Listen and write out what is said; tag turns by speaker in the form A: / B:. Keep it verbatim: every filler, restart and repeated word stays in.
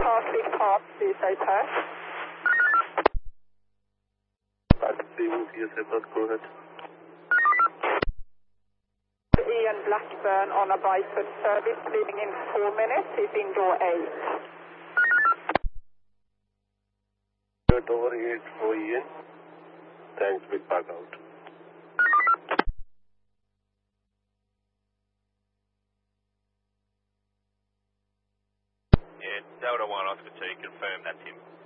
A: car six half, please open.
B: Yes, go ahead.
A: Ian Blackburn on a Bison service, leaving in four minutes, is in door eight.
B: Door eight for Ian. Thanks, we'll back out.
C: Yeah, Delta one, Oscar two, confirm that's him.